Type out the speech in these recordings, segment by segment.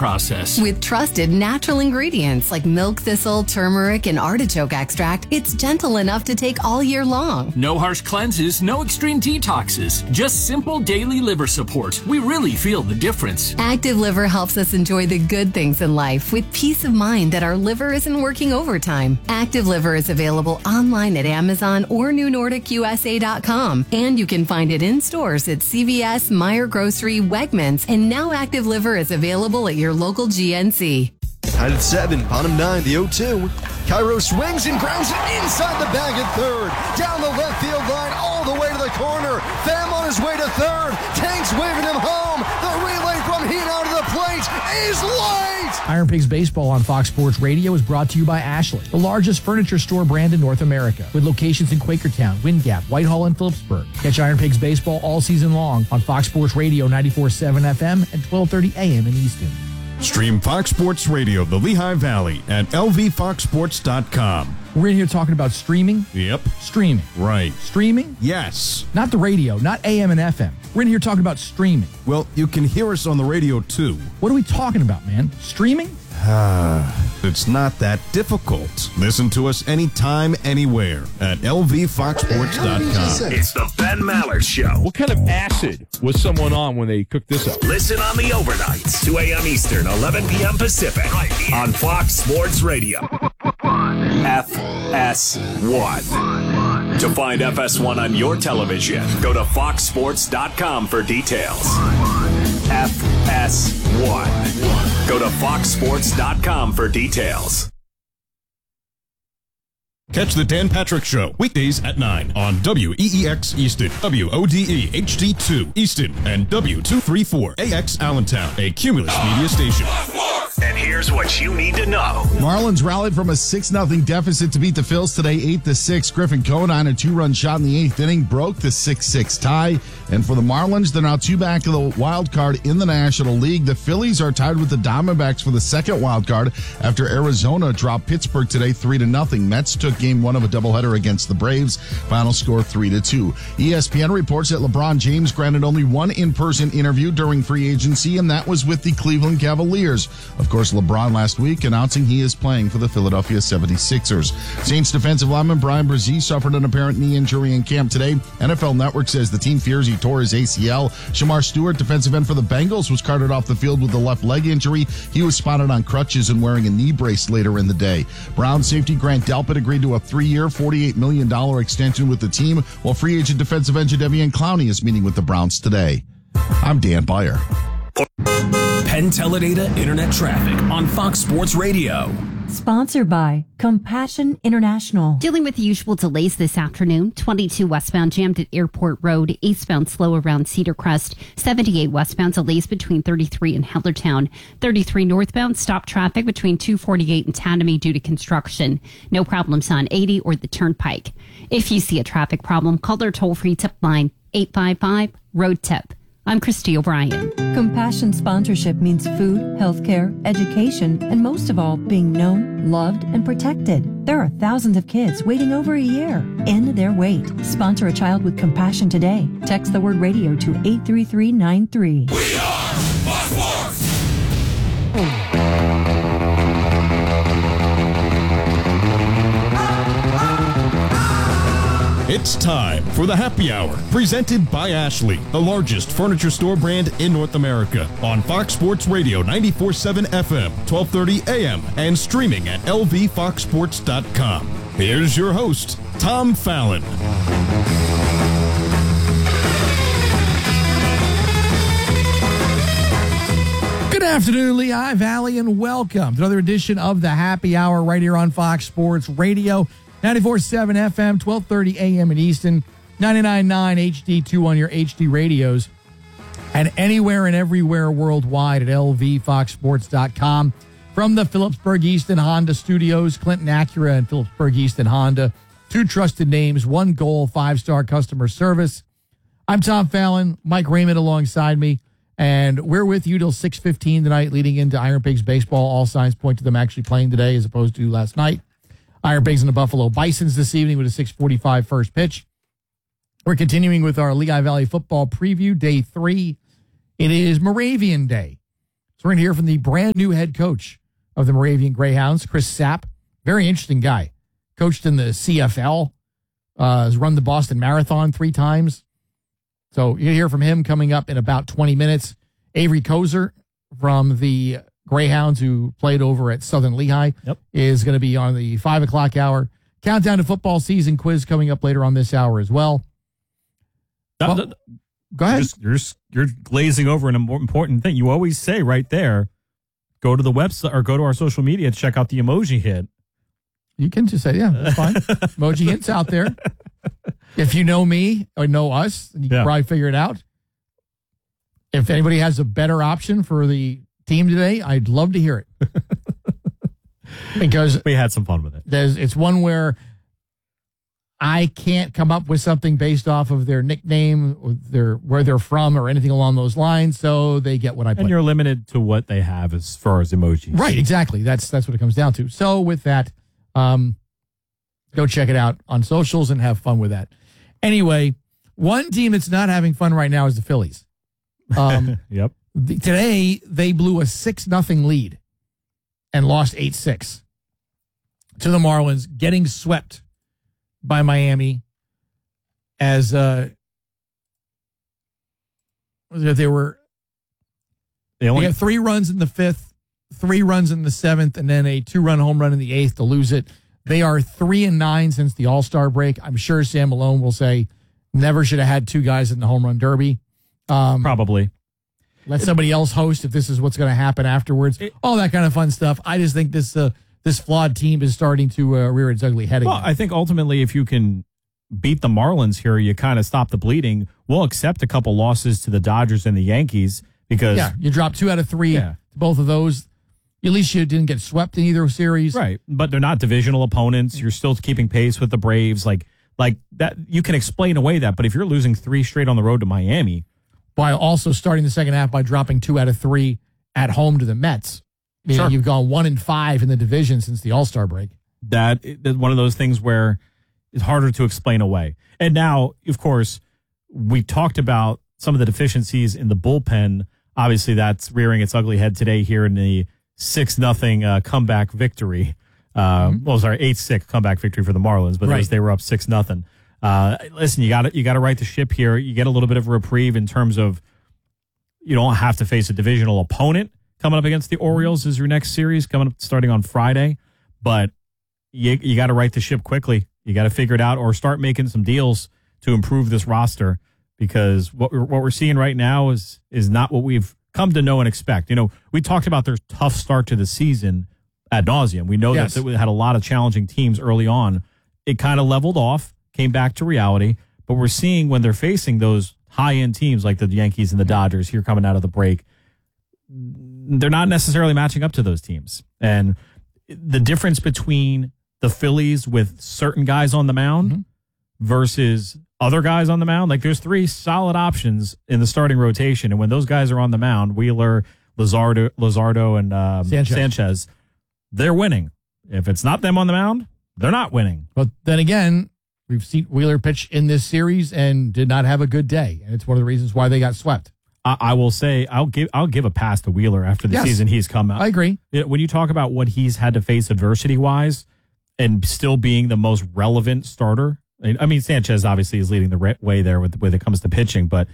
process. With trusted natural ingredients like milk thistle, turmeric, and artichoke extract, it's gentle enough to take all year long. No harsh cleanses, no extreme detoxes, just simple daily liver support. We really feel the difference. Active Liver helps us enjoy the good things in life with peace of mind that our liver isn't working overtime. Active Liver is available online at Amazon or NewNordicUSA.com, and you can find it in stores at CVS, Meijer Grocery, Wegmans, and now Active Liver is available at your local GNC. Tied at 7, bottom 9, the 0-2. Cairo swings and grounds it inside the bag at third. Down the left field line, all the way to the corner. Pham on his way to third. Tank's waving him home. The relay from Hino to the plate is late. Iron Pigs Baseball on Fox Sports Radio is brought to you by Ashley, the largest furniture store brand in North America, with locations in Quakertown, Wind Gap, Whitehall, and Phillipsburg. Catch Iron Pigs Baseball all season long on Fox Sports Radio 94.7 FM and 12:30 a.m. in Easton. Stream Fox Sports Radio, the Lehigh Valley, at lvfoxsports.com. We're in here talking about streaming. Yep. Streaming. Right. Streaming? Yes. Not the radio, not AM and FM. We're in here talking about streaming. Well, you can hear us on the radio, too. What are we talking about, man? Streaming? It's not that difficult. Listen to us anytime, anywhere at lvfoxsports.com. It's the Ben Maller Show. What kind of acid was someone on when they cooked this up? Listen on the overnights, 2 a.m. Eastern, 11 p.m. Pacific, on Fox Sports Radio. FS1. To find FS1 on your television, go to foxsports.com for details. FS1. Go to foxsports.com for details. Catch the Dan Patrick Show weekdays at 9 on WEEX Easton, WODE HD2 Easton, and W234AX Allentown, a Cumulus media station. And here's what you need to know. Marlins rallied from a 6-0 deficit to beat the Phils today, 8-6. Griffin Conine, a 2-run shot in the 8th inning, broke the 6-6 tie. And for the Marlins, they're now 2 back of the wild card in the National League. The Phillies are tied with the Diamondbacks for the second wild card after Arizona dropped Pittsburgh today 3-0. Mets took game 1 of a doubleheader against the Braves. Final score 3-2. ESPN reports that LeBron James granted only one in-person interview during free agency, and that was with the Cleveland Cavaliers. Of course, LeBron last week announcing he is playing for the Philadelphia 76ers. Saints defensive lineman Brian Brzee suffered an apparent knee injury in camp today. NFL Network says the team fears he tore his ACL. Shamar Stewart, defensive end for the Bengals, was carted off the field with a left leg injury. He was spotted on crutches and wearing a knee brace later in the day. Browns safety Grant Delpit agreed to a 3-year, $48 million extension with the team, while free agent defensive end Jadeveon Clowney is meeting with the Browns today. I'm Dan Beyer. Penn Teledata Internet Traffic on Fox Sports Radio. Sponsored by Compassion International. Dealing with the usual delays this afternoon. 22 westbound jammed at Airport Road. Eastbound slow around Cedar Crest. 78 westbound delays between 33 and Hellertown. 33 northbound stop traffic between 248 and Tanami due to construction. No problems on 80 or the Turnpike. If you see a traffic problem, call their toll-free tip line 855-ROAD-TIP. I'm Christy O'Brien. Compassion sponsorship means food, healthcare, education, and most of all, being known, loved, and protected. There are thousands of kids waiting over a year. End their wait. Sponsor a child with compassion today. Text the word radio to 83393. We are Fox Sports! It's time for the Happy Hour, presented by Ashley, the largest furniture store brand in North America, on Fox Sports Radio 94.7 FM, 12:30 a.m., and streaming at lvfoxsports.com. Here's your host, Tom Fallon. Good afternoon, Lehigh Valley, and welcome to another edition of the Happy Hour right here on Fox Sports Radio. 94.7 FM, 12:30 a.m. in Easton, 99.9 HD2 on your HD radios, and anywhere and everywhere worldwide at lvfoxsports.com. From the Phillipsburg Easton Honda Studios, Clinton Acura and Phillipsburg Easton Honda, 2 trusted names, 1 goal, 5-star customer service. I'm Tom Fallon, Mike Raymond alongside me, and we're with you till 6:15 tonight, leading into Iron Pigs baseball. All signs point to them actually playing today as opposed to last night. Iron Pigs and the Buffalo Bisons this evening with a 6:45 first pitch. We're continuing with our Lehigh Valley football preview, day 3. It is Moravian Day. we're going to hear from the brand new head coach of the Moravian Greyhounds, Chris Sapp. Very interesting guy. Coached in the CFL, has run the Boston Marathon 3 times. So you'll hear from him coming up in about 20 minutes. Avery Kozer from the Greyhounds, who played over at Southern Lehigh, is going to be on the 5 o'clock hour. Countdown to football season quiz coming up later on this hour as well. Go ahead. You're glazing over an important thing. You always say right there, go to the website or go to our social media to check out the emoji hit. You can just say, yeah, that's fine. Emoji hit's out there. If you know me or know us, you can probably figure it out. If anybody has a better option for the team today, I'd love to hear it. Because we had some fun with it. It's one where I can't come up with something based off of their nickname, or where they're from, or anything along those lines. So they get what I put. And you're limited to what they have as far as emojis. Right, exactly. That's what it comes down to. So with that, go check it out on socials and have fun with that. Anyway, one team that's not having fun right now is the Phillies. Today, they blew a 6-0 lead and lost 8-6 to the Marlins, getting swept by Miami as they had 3 runs in the 5th, 3 runs in the 7th, and then a 2-run home run in the 8th to lose it. They are 3-9 since the All-Star break. I'm sure Sam Malone will say never should have had 2 guys in the home run derby. Probably. Let somebody else host if this is what's going to happen afterwards. All that kind of fun stuff. I just think this flawed team is starting to rear its ugly head again. Well, I think ultimately if you can beat the Marlins here, you kind of stop the bleeding. We'll accept a couple losses to the Dodgers and the Yankees because... Yeah, you dropped 2 out of 3 to both of those. At least you didn't get swept in either series. Right, but they're not divisional opponents. You're still keeping pace with the Braves. Like that, you can explain away that, but if you're losing 3 straight on the road to Miami... While also starting the second half by dropping 2 out of 3 at home to the Mets. Sure. You've gone 1-5 in the division since the All-Star break. That's one of those things where it's harder to explain away. And now, of course, we talked about some of the deficiencies in the bullpen. Obviously, that's rearing its ugly head today here in the 6-0 comeback victory. 8-6 comeback victory for the Marlins, but they were up 6-0. Listen, you got to right the ship here. You get a little bit of a reprieve in terms of you don't have to face a divisional opponent coming up against the Orioles is your next series coming up starting on Friday. But you got to right the ship quickly. You got to figure it out or start making some deals to improve this roster because what we're seeing right now is not what we've come to know and expect. You know, we talked about their tough start to the season ad nauseum. We know that we had a lot of challenging teams early on. It kind of leveled off. Came back to reality, but we're seeing when they're facing those high-end teams like the Yankees and the Dodgers here coming out of the break, they're not necessarily matching up to those teams. And the difference between the Phillies with certain guys on the mound versus other guys on the mound, like there's 3 solid options in the starting rotation, and when those guys are on the mound, Wheeler, Luzardo, and Sanchez, they're winning. If it's not them on the mound, they're not winning. But then again, we've seen Wheeler pitch in this series and did not have a good day, and it's one of the reasons why they got swept. I will say I'll give a pass to Wheeler after the season he's come out. I agree. When you talk about what he's had to face adversity-wise and still being the most relevant starter, I mean, Sanchez obviously is leading the way there when it comes to pitching, but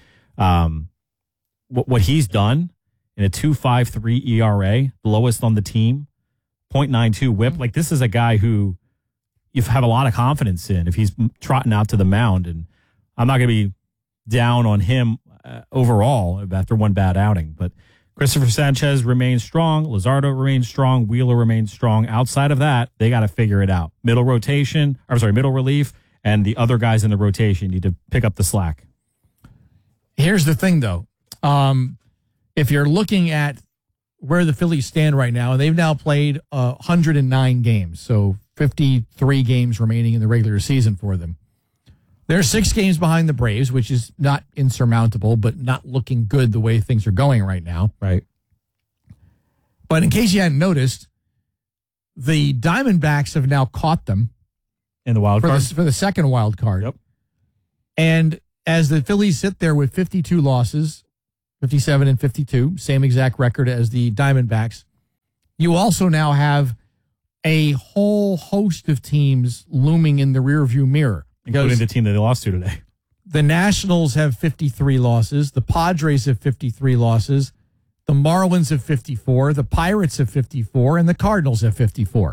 what he's done in a 2.53 ERA, lowest on the team, 0.92 WHIP, like this is a guy who you have a lot of confidence in if he's trotting out to the mound. And I'm not going to be down on him overall after one bad outing. But Christopher Sanchez remains strong. Luzardo remains strong. Wheeler remains strong. Outside of that, they got to figure it out. Middle relief, and the other guys in the rotation need to pick up the slack. Here's the thing, though. If you're looking at where the Phillies stand right now, they've now played 109 games, so 53 games remaining in the regular season for them. They're 6 games behind the Braves, which is not insurmountable, but not looking good the way things are going right now. Right. But in case you hadn't noticed, the Diamondbacks have now caught them in the wild card for the second wild card. Yep. And as the Phillies sit there with 52 losses, 57-52, same exact record as the Diamondbacks. You also now have a whole host of teams looming in the rearview mirror. Including the team that they lost to today. The Nationals have 53 losses. The Padres have 53 losses. The Marlins have 54. The Pirates have 54. And the Cardinals have 54.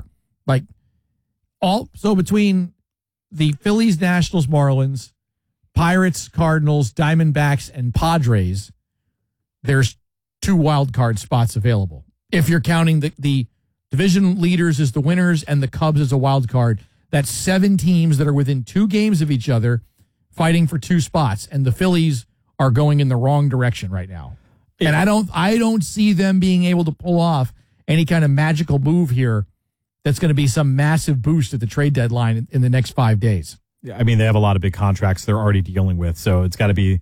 So between the Phillies, Nationals, Marlins, Pirates, Cardinals, Diamondbacks, and Padres, there's 2 wild card spots available. If you're counting the division leaders as the winners and the Cubs as a wild card, that's 7 teams that are within 2 games of each other fighting for 2 spots. And the Phillies are going in the wrong direction right now. And I don't see them being able to pull off any kind of magical move here that's going to be some massive boost at the trade deadline in the next 5 days. I mean, they have a lot of big contracts they're already dealing with, so it's got to be.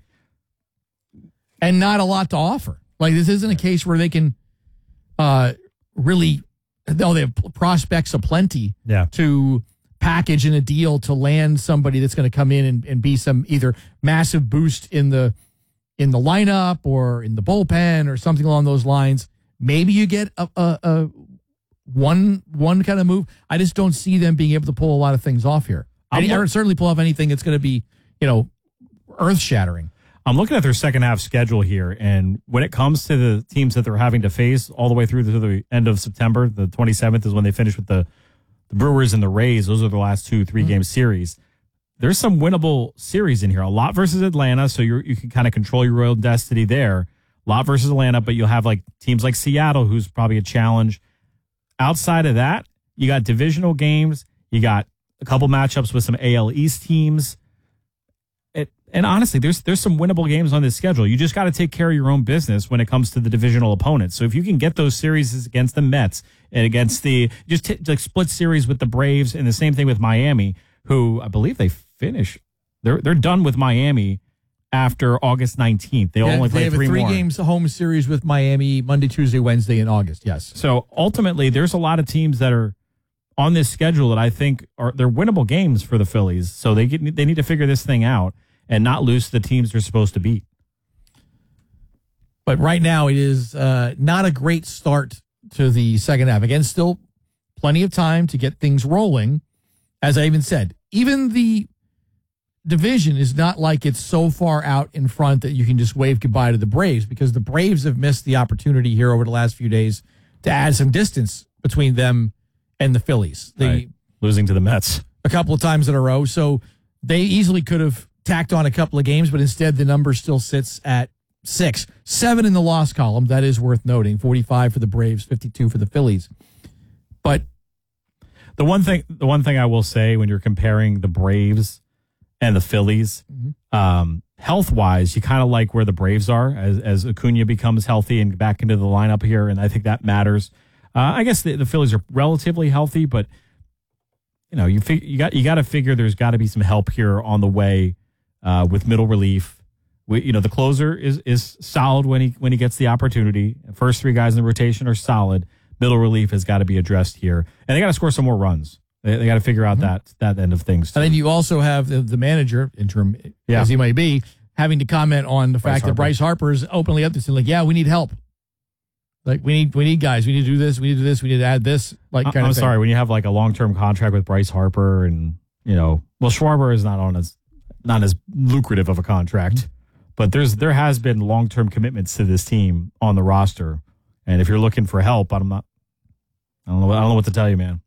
And not a lot to offer. This isn't a case where they can really, they have prospects aplenty to package in a deal to land somebody that's going to come in and be some either massive boost in the lineup or in the bullpen or something along those lines. Maybe you get a one kind of move. I just don't see them being able to pull a lot of things off here. Or certainly pull off anything that's going to be, earth shattering. I'm looking at their second half schedule here, and when it comes to the teams that they're having to face all the way through to the end of September, the 27th is when they finish with the Brewers and the Rays. Those are the last 2-3 game series. There's some winnable series in here. A lot versus Atlanta, so you can kind of control your royal destiny there. A lot versus Atlanta, but you'll have teams like Seattle, who's probably a challenge. Outside of that, you got divisional games. You got a couple matchups with some AL East teams. And honestly, there's some winnable games on this schedule. You just got to take care of your own business when it comes to the divisional opponents. So if you can get those series against the Mets and against split series with the Braves, and the same thing with Miami, who I believe they finish. They're done with Miami after August 19th. They only play 3 more. They have a 3 games home series with Miami Monday, Tuesday, Wednesday in August. Yes. So ultimately, there's a lot of teams that are on this schedule that I think they're winnable games for the Phillies. So they need to figure this thing out and not lose to the teams they're supposed to beat. But right now, it is not a great start to the second half. Again, still plenty of time to get things rolling. As I even said, even the division is not like it's so far out in front that you can just wave goodbye to the Braves, because the Braves have missed the opportunity here over the last few days to add some distance between them and the Phillies. Losing to the Mets a couple of times in a row. So they easily could have tacked on a couple of games, but instead the number still sits at 6. 7 in the loss column. That is worth noting. 45 for the Braves, 52 for the Phillies. But the one thing I will say when you're comparing the Braves and the Phillies, health-wise, you kind of like where the Braves are as Acuna becomes healthy and back into the lineup here, and I think that matters. I guess the Phillies are relatively healthy, but you got to figure there's got to be some help here on the way with middle relief. The closer is solid when he gets the opportunity. First 3 guys in the rotation are solid. Middle relief has got to be addressed here, and they got to score some more runs. They got to figure out that end of things too. And then you also have the manager, interim as he might be, having to comment on the fact that Bryce Harper is openly up this and we need help. We need guys. We need to do this. We need to do this. We need to add this. I'm sorry, when you have a long-term contract with Bryce Harper, and Schwarber is not as lucrative of a contract, but there has been long-term commitments to this team on the roster, and if you're looking for help, I don't know what to tell you, man.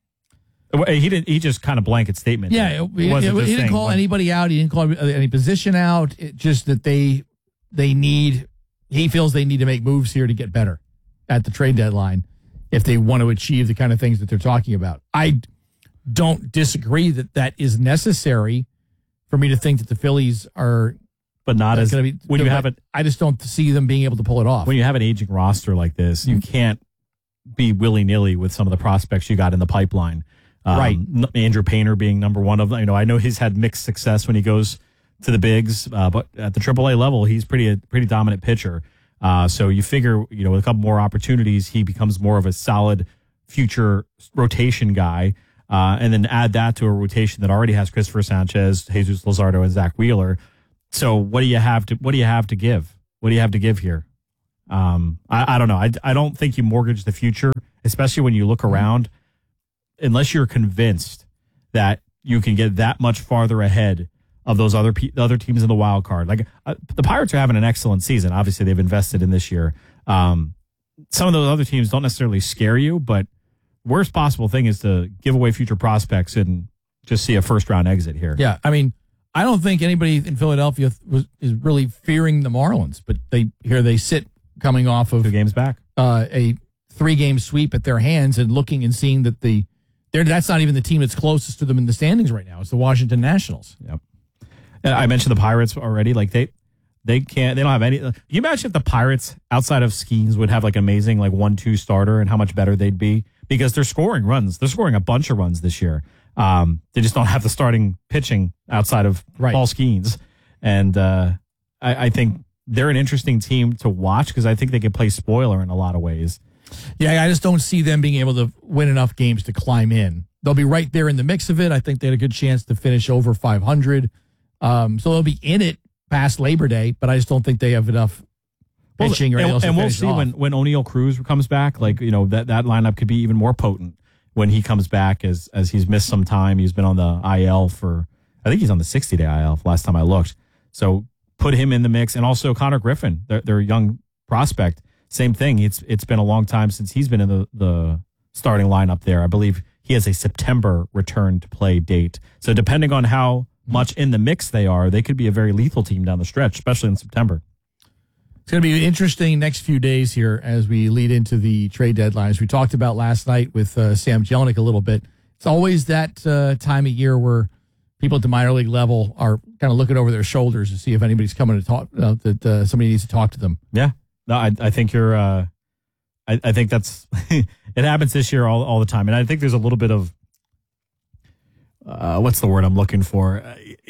He just kind of blanket statement. Yeah, he didn't call anybody out. He didn't call any position out. It just that he feels they need to make moves here to get better at the trade deadline if they want to achieve the kind of things that they're talking about. I don't disagree that is necessary for me to think that the Phillies are, but not as going to be. When you have it, I just don't see them being able to pull it off. When you have an aging roster like this, you can't be willy-nilly with some of the prospects you got in the pipeline. Right. Andrew Painter being number one of them. I know he's had mixed success when he goes to the bigs, but at the AAA level, he's pretty dominant pitcher. So you figure, with a couple more opportunities, he becomes more of a solid future rotation guy. And then add that to a rotation that already has Christopher Sanchez, Jesus Luzardo, and Zach Wheeler. So what do you have to give? What do you have to give here? I don't know. I don't think you mortgage the future, especially when you look around, unless you're convinced that you can get that much farther ahead of those other teams in the wild card. Like the Pirates are having an excellent season. Obviously, they've invested in this year. Some of those other teams don't necessarily scare you, but worst possible thing is to give away future prospects and just see a first-round exit here. Yeah, I mean, I don't think anybody in Philadelphia is really fearing the Marlins, but they sit coming off of 2 games back, a 3-game sweep at their hands, and looking and seeing that that's not even the team that's closest to them in the standings right now. It's the Washington Nationals. Yep. And I mentioned the Pirates already. Like they don't have any. Can you imagine if the Pirates outside of Skeens would have like amazing like 1-2 starter and how much better they'd be, because they're scoring runs. They're scoring a bunch of runs this year. They just don't have the starting pitching outside of Paul Skeens. And I think they're an interesting team to watch because I think they can play spoiler in a lot of ways. Yeah, I just don't see them being able to win enough games to climb in. They'll be right there in the mix of it. I think they had a good chance to finish over 500. So they'll be in it past Labor Day, but I just don't think they have enough pitching or anything else. And we'll see when O'Neill Cruz comes back. Like, that lineup could be even more potent when he comes back, as he's missed some time. He's been on the IL I think he's on the 60-day IL last time I looked. So put him in the mix. And also Connor Griffin, their young prospect. Same thing. It's been a long time since he's been in the starting lineup there. I believe he has a September return to play date. So depending on how much in the mix they are, they could be a very lethal team down the stretch, especially in September. It's going to be an interesting next few days here as we lead into the trade deadlines. We talked about last night with Sam Jelinek a little bit. It's always that time of year where people at the minor league level are kind of looking over their shoulders to see if anybody's coming to talk, that somebody needs to talk to them. Yeah. No, I think you're. I think that's it happens this year all the time, and I think there's a little bit of what's the word I'm looking for?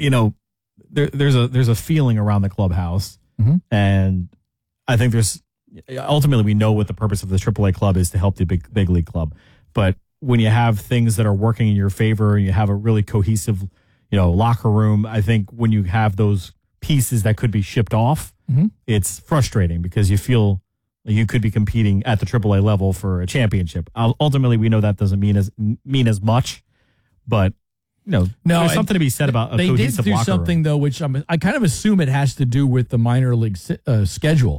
There's a feeling around the clubhouse, and I think ultimately we know what the purpose of the AAA club is, to help the big league club. But when you have things that are working in your favor, and you have a really cohesive, locker room, I think when you have those pieces that could be shipped off, it's frustrating because you feel like you could be competing at the AAA level for a championship. Ultimately, we know that doesn't mean as much, but there's something to be said about a cohesive locker room. They did do something though, which I kind of assume it has to do with the minor league schedule,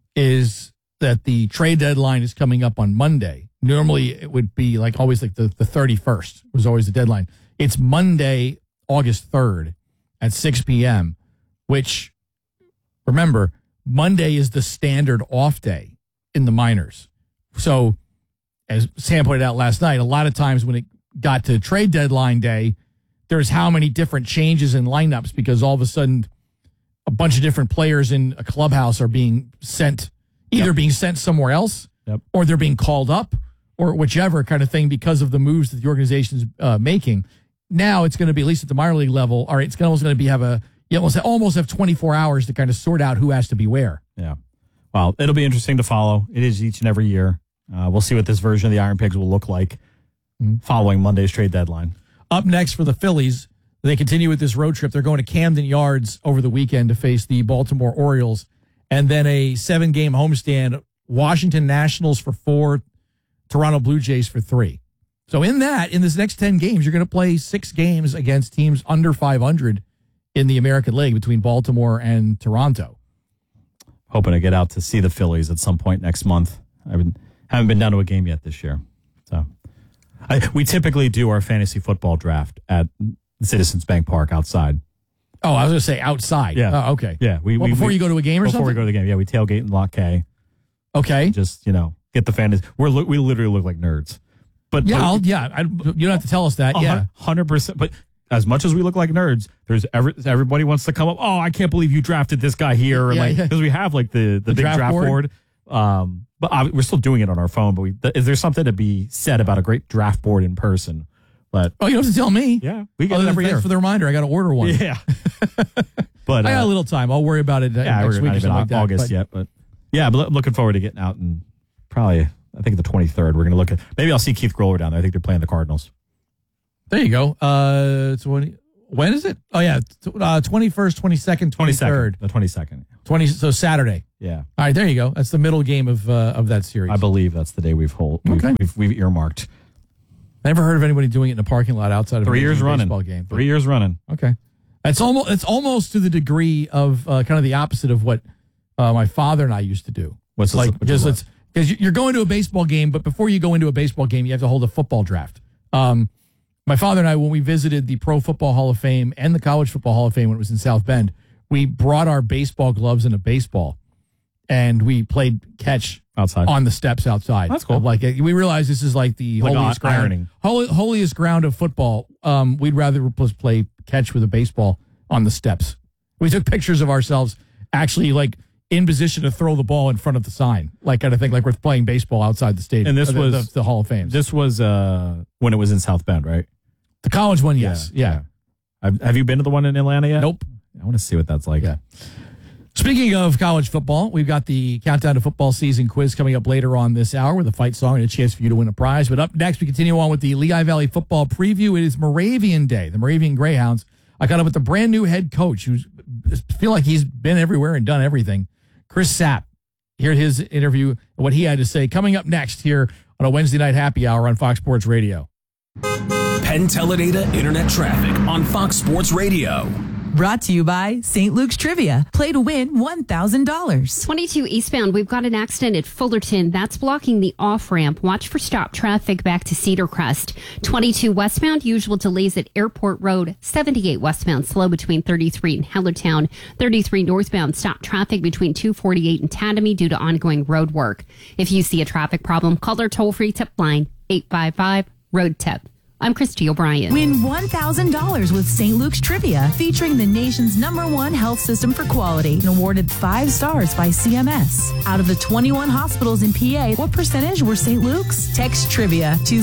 is that the trade deadline is coming up on Monday. Normally, it would be always the 31st was always the deadline. It's Monday, August 3rd at 6 p.m., which, remember, Monday is the standard off day in the minors. So, as Sam pointed out last night, a lot of times when it got to trade deadline day, there's how many different changes in lineups because all of a sudden a bunch of different players in a clubhouse are being sent, either being sent somewhere else or they're being called up or whichever kind of thing because of the moves that the organization's making. Now it's going to be, at least at the minor league level, all right, it's almost going to be you almost have 24 hours to kind of sort out who has to be where. Yeah. Well, it'll be interesting to follow. It is each and every year. We'll see what this version of the Iron Pigs will look like following Monday's trade deadline. Up next for the Phillies, they continue with this road trip. They're going to Camden Yards over the weekend to face the Baltimore Orioles, and then a 7-game homestand, Washington Nationals for 4, Toronto Blue Jays for 3. So in this next 10 games, you're going to play 6 games against teams under 500 in the American League between Baltimore and Toronto. Hoping to get out to see the Phillies at some point next month. I haven't been down to a game yet this year. So we typically do our fantasy football draft at Citizens Bank Park outside. Oh, I was going to say outside. Yeah. Oh, okay. Yeah. Before you go to a game or something? Before we go to the game. Yeah, we tailgate in Lot K. Okay. Just, get the fantasy. We literally look like nerds. But you don't have to tell us that. 100%. But as much as we look like nerds, everybody wants to come up. Oh, I can't believe you drafted this guy here. Because we have the big draft board. But we're still doing it on our phone. But there's something to be said about a great draft board in person. But you don't have to tell me. Yeah, we get it every year. Thanks for the reminder. I got to order one. Yeah, but I got a little time. I'll worry about it next week or something like that. August yet, but yeah, but looking forward to getting out and probably I think the 23rd we're going to look at. Maybe I'll see Keith Groller down there. I think they're playing the Cardinals. There you go. So When is it? Oh, yeah. 21st, 22nd, 23rd. The 22nd. 20. So Saturday. Yeah. All right, there you go. That's the middle game of that series. I believe that's the day we've earmarked. I never heard of anybody doing it in a parking lot outside of 3 years running. Baseball game. 3 years running. Okay. It's almost to the degree of kind of the opposite of what my father and I used to do. What's like because you're going to a baseball game, but before you go into a baseball game, you have to hold a football draft. My father and I, when we visited the Pro Football Hall of Fame and the College Football Hall of Fame when it was in South Bend, we brought our baseball gloves and a baseball, and we played catch outside on the steps outside. That's cool. Like we realized this is like the holiest ground, holiest ground of football. We'd rather play catch with a baseball on the steps. We took pictures of ourselves actually like in position to throw the ball in front of the sign, like kind of thing, like we're playing baseball outside the stadium. And this was the Hall of Fame. This was when it was in South Bend, right? The college one, yes. Yeah. Have you been to the one in Atlanta yet? Nope. I want to see what that's like. Yeah. Speaking of college football, we've got the Countdown to Football Season quiz coming up later on this hour with a fight song and a chance for you to win a prize. But up next, we continue on with the Lehigh Valley football preview. It is Moravian Day, the Moravian Greyhounds. I got up with the brand new head coach who feel like he's been everywhere and done everything. Chris Sapp. Hear his interview, what he had to say, coming up next here on a Wednesday night happy hour on Fox Sports Radio. Penn Teledata Internet Traffic on Fox Sports Radio. Brought to you by St. Luke's Trivia. Play to win $1,000. 22 eastbound, we've got an accident at Fullerton. That's blocking the off-ramp. Watch for stop traffic back to Cedar Crest. 22 westbound, usual delays at Airport Road. 78 westbound, slow between 33 and Hellertown. 33 northbound, stop traffic between 248 and Tatamy due to ongoing road work. If you see a traffic problem, call our toll-free tip line, 855-ROAD-TIP. I'm Christy O'Brien. Win $1,000 with St. Luke's Trivia, featuring the nation's #1 health system for quality and awarded 5 stars by CMS. Out of the 21 hospitals in PA, what percentage were St. Luke's? Text Trivia to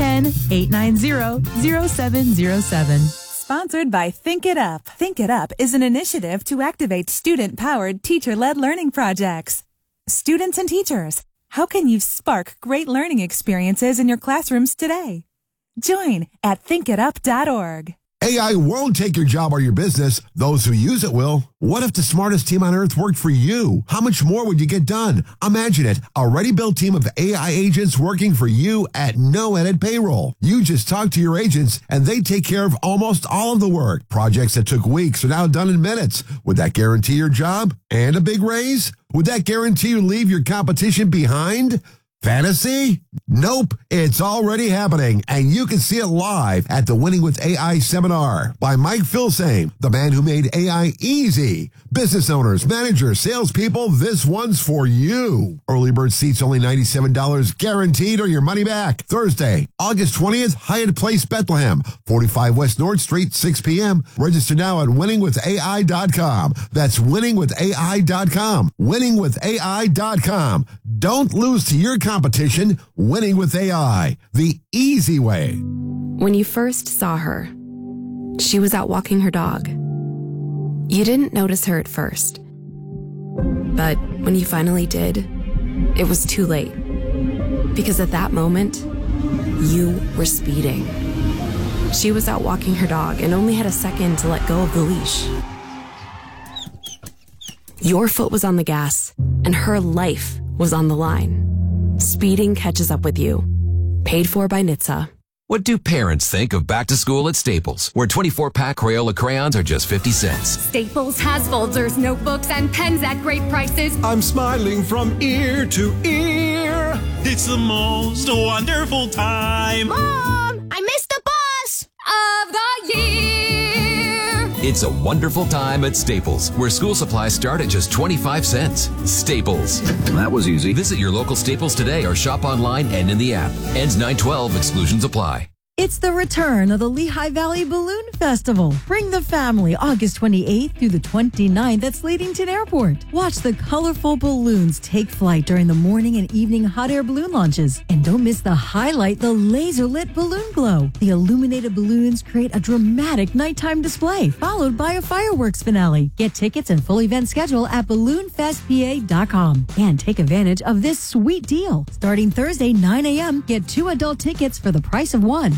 610-890-0707. Sponsored by Think It Up. Think It Up is an initiative to activate student-powered, teacher-led learning projects. Students and teachers, how can you spark great learning experiences in your classrooms today? Join at thinkitup.org. AI won't take your job or your business. Those who use it will. What if the smartest team on earth worked for you? How much more would you get done? Imagine it. A ready-built team of AI agents working for you at no added payroll. You just talk to your agents and they take care of almost all of the work. Projects that took weeks are now done in minutes. Would that guarantee your job and a big raise? Would that guarantee you leave your competition behind? Fantasy? Nope. It's already happening, and you can see it live at the Winning with AI seminar by Mike Filsame, the man who made AI easy. Business owners, managers, salespeople, this one's for you. Early bird seats only $97, guaranteed, or your money back. Thursday, August 20th, Hyatt Place, Bethlehem, 45 West North Street, 6 p.m. Register now at winningwithai.com. That's winningwithai.com. Winningwithai.com. Don't lose to your competition. Winning with AI, the easy way. When you first saw her, she was out walking her dog. You didn't notice her at first. But when you finally did, it was too late. Because at that moment, you were speeding. She was out walking her dog and only had a second to let go of the leash. Your foot was on the gas, and her life was on the line. Speeding catches up with you. Paid for by NHTSA. What do parents think of back to school at Staples, where 24-pack Crayola crayons are just 50 cents? Staples has folders, notebooks, and pens at great prices. I'm smiling from ear to ear. It's the most wonderful time. Mom, I missed the bus of the year. It's a wonderful time at Staples, where school supplies start at just 25 cents. Staples. That was easy. Visit your local Staples today or shop online and in the app. Ends 9/12. Exclusions apply. It's the return of the Lehigh Valley Balloon Festival. Bring the family August 28th through the 29th at Slatington Airport. Watch the colorful balloons take flight during the morning and evening hot air balloon launches. And don't miss the highlight, the laser-lit balloon glow. The illuminated balloons create a dramatic nighttime display, followed by a fireworks finale. Get tickets and full event schedule at balloonfestpa.com. And take advantage of this sweet deal. Starting Thursday, 9 a.m., get 2 adult tickets for the price of 1.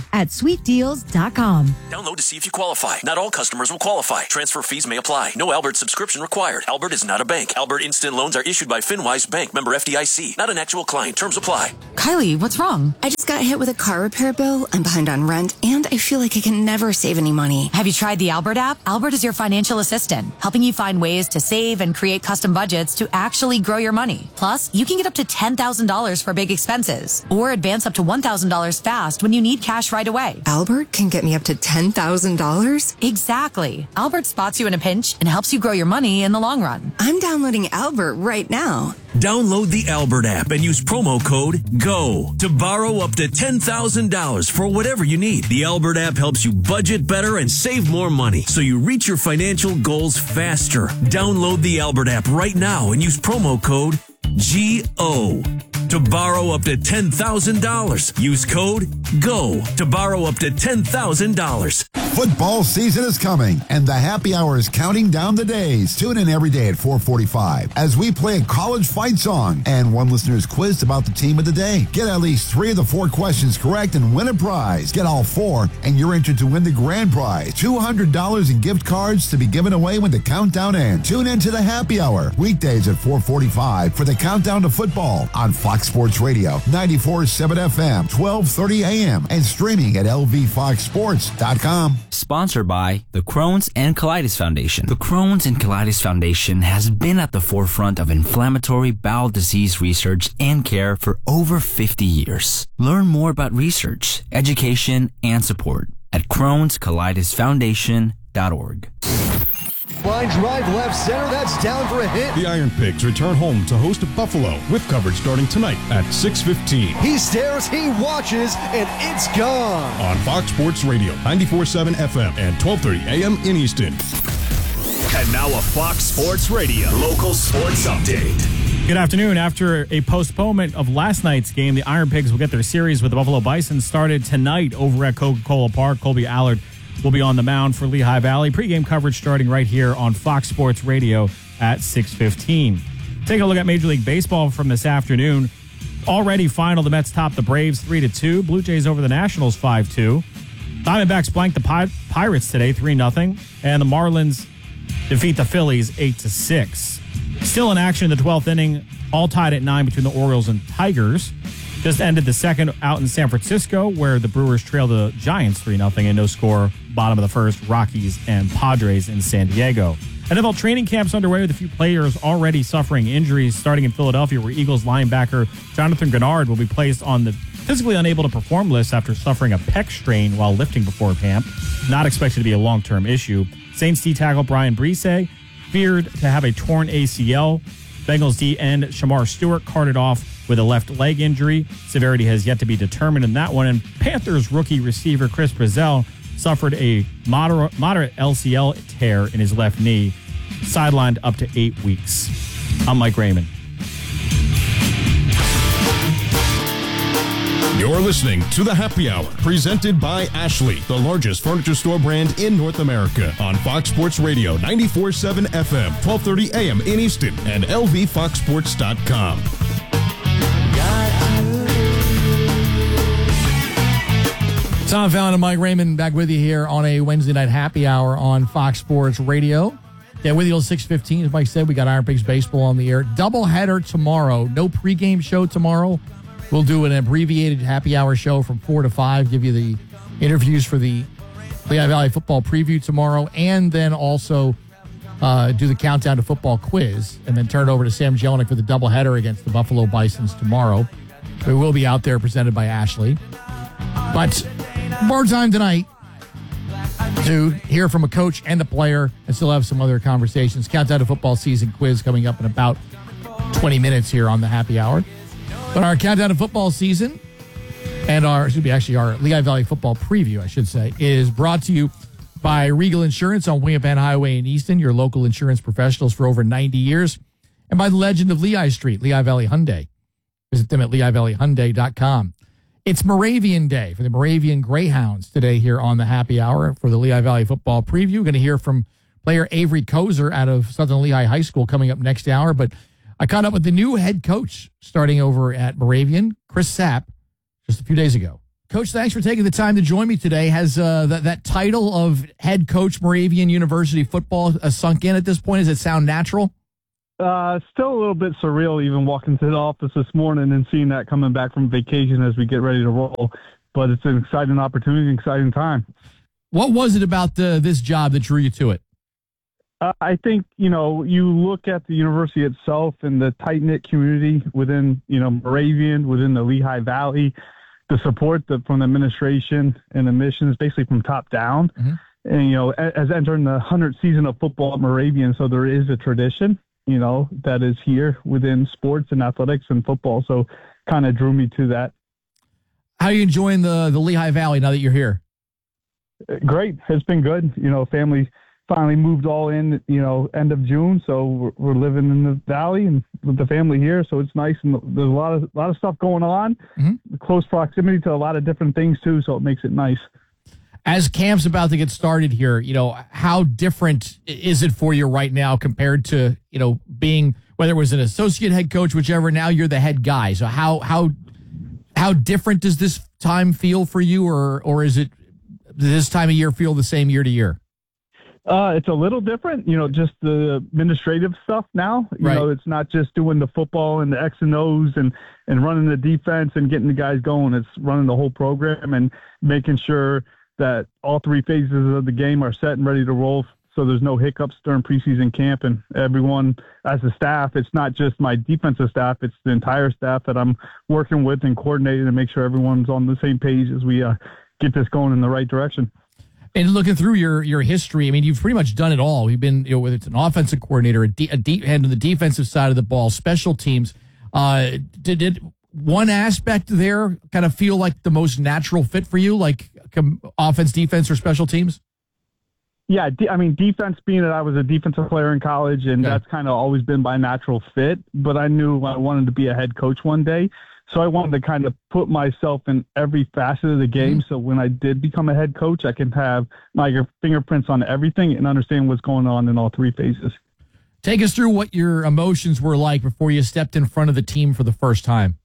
at sweetdeals.com. Download to see if you qualify. Not all customers will qualify. Transfer fees may apply. No Albert subscription required. Albert is not a bank. Albert Instant Loans are issued by FinWise Bank, member FDIC. Not an actual client. Terms apply. Kylie, what's wrong? I just got hit with a car repair bill. I'm behind on rent, and I feel like I can never save any money. Have you tried the Albert app? Albert is your financial assistant, helping you find ways to save and create custom budgets to actually grow your money. Plus, you can get up to $10,000 for big expenses, or advance up to $1,000 fast when you need cash right away. Albert can get me up to $10,000? Exactly. Albert spots you in a pinch and helps you grow your money in the long run. I'm downloading Albert right now. Download the Albert app and use promo code GO to borrow up to $10,000 for whatever you need. The Albert app helps you budget better and save more money so you reach your financial goals faster. Download the Albert app right now and use promo code GO to borrow up to $10,000. Use code GO to borrow up to $10,000. Football season is coming, and the happy hour is counting down the days. Tune in every day at 4:45 as we play a college fight song, and one listener is quizzed about the team of the day. Get at least 3 of the 4 questions correct and win a prize. Get all 4, and you're entered to win the grand prize, $200 in gift cards to be given away when the countdown ends. Tune in to the happy hour, weekdays at 4:45 for the countdown to football on Fox Sports Radio, 94.7 FM, 12:30 a.m., and streaming at lvfoxsports.com. Sponsored by the Crohn's and Colitis Foundation. The Crohn's and Colitis Foundation has been at the forefront of inflammatory bowel disease research and care for over 50 years. Learn more about research, education, and support at Crohn'sColitisFoundation.org. Line drive left center, that's down for a hit. The Iron Pigs return home to host Buffalo with coverage starting tonight at 6:15. He stares, he watches, and it's gone. On Fox Sports Radio, 94.7 FM and 12:30 a.m. in Easton. And now a Fox Sports Radio local sports update. Good afternoon. After a postponement of last night's game, the Iron Pigs will get their series with the Buffalo Bison started tonight over at Coca-Cola Park. Colby Allard will be on the mound for Lehigh Valley. Pre-game coverage starting right here on Fox Sports Radio at 6:15. Taking a look at Major League Baseball from this afternoon. Already final, the Mets top the Braves 3-2. Blue Jays over the Nationals 5-2. Diamondbacks blank the Pirates today 3-0. And the Marlins defeat the Phillies 8-6. Still in action in the 12th inning, all tied at 9 between the Orioles and Tigers. Just ended the second out in San Francisco, where the Brewers trail the Giants 3-0 and no score. Bottom of the first, Rockies and Padres in San Diego. NFL training camps underway with a few players already suffering injuries, starting in Philadelphia, where Eagles linebacker Jonathan Gennard will be placed on the physically unable to perform list after suffering a pec strain while lifting before camp. Not expected to be a long-term issue. Saints D tackle Brian Brise feared to have a torn ACL. Bengals D end Shamar Stewart carted off with a left leg injury. Severity has yet to be determined in that one. And Panthers rookie receiver Chris Brazzell suffered a moderate LCL tear in his left knee, sidelined up to 8 weeks. I'm Mike Raymond. You're listening to The Happy Hour, presented by Ashley, the largest furniture store brand in North America, on Fox Sports Radio, 94.7 FM, 12:30 a.m. in Easton, and lvfoxsports.com. Tom Fallon and Mike Raymond back with you here on a Wednesday night happy hour on Fox Sports Radio. Yeah, with you till 6:15. As Mike said, we got Iron Pigs baseball on the air. Doubleheader tomorrow. No pregame show tomorrow. We'll do an abbreviated happy hour show from 4 to 5, give you the interviews for the Lehigh Valley football preview tomorrow, and then also do the countdown to football quiz, and then turn it over to Sam Jelinek for the doubleheader against the Buffalo Bisons tomorrow. We will be out there presented by Ashley. But more time tonight to hear from a coach and a player and still have some other conversations. Countdown to football season quiz coming up in about 20 minutes here on the happy hour. But our countdown to football season and our Lehigh Valley football preview, I should say, is brought to you by Regal Insurance on William Penn Highway in Easton, your local insurance professionals for over 90 years, and by the legend of Lehigh Street, Lehigh Valley Hyundai. Visit them at LehighValleyHyundai.com. It's Moravian Day for the Moravian Greyhounds today here on the happy hour for the Lehigh Valley football preview. We're going to hear from player Avery Kozer out of Southern Lehigh High School coming up next hour, but I caught up with the new head coach starting over at Moravian, Chris Sapp, just a few days ago. Coach, thanks for taking the time to join me today. Has that title of head coach Moravian University football sunk in at this point? Does it sound natural? Still a little bit surreal even walking to the office this morning and seeing that coming back from vacation as we get ready to roll. But it's an exciting opportunity, an exciting time. What was it about this job that drew you to it? I think, you look at the university itself and the tight-knit community within, Moravian, within the Lehigh Valley, the support from the administration and the missions, basically from top down. Mm-hmm. And, as entering the 100th season of football at Moravian, so there is a tradition, that is here within sports and athletics and football. So kind of drew me to that. How are you enjoying the Lehigh Valley now that you're here? Great. It's been good. Family finally moved all in, end of June. So we're living in the valley and with the family here. So it's nice. And there's a lot of stuff going on, mm-hmm. Close proximity to a lot of different things too. So it makes it nice. As camp's about to get started here, how different is it for you right now compared to, being, whether it was an associate head coach, whichever, now you're the head guy. So how different does this time feel for you, or is it this time of year feel the same year to year? It's a little different, just the administrative stuff now. Right. It's not just doing the football and the X and O's and running the defense and getting the guys going. It's running the whole program and making sure that all three phases of the game are set and ready to roll, so there's no hiccups during preseason camp. And everyone as a staff, it's not just my defensive staff, it's the entire staff that I'm working with and coordinating to make sure everyone's on the same page as we get this going in the right direction. And looking through your history, I mean, you've pretty much done it all. You've been, whether it's an offensive coordinator, a deep hand on the defensive side of the ball, special teams. Did one aspect there kind of feel like the most natural fit for you, like offense, defense, or special teams? Yeah, defense being that I was a defensive player in college, and that's kind of always been my natural fit. But I knew I wanted to be a head coach one day. So I wanted to kind of put myself in every facet of the game. Mm-hmm. So when I did become a head coach, I can have my fingerprints on everything and understand what's going on in all three phases. Take us through what your emotions were like before you stepped in front of the team for the first time.